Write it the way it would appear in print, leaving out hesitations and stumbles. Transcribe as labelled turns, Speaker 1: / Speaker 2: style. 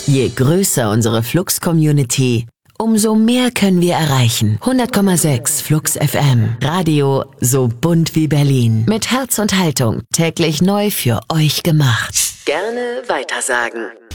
Speaker 1: Je größer unsere Flux-Community, umso mehr können wir erreichen. 100,6 Flux FM. Radio so bunt wie Berlin. Mit Herz und Haltung. Täglich neu für euch gemacht. Gerne weitersagen.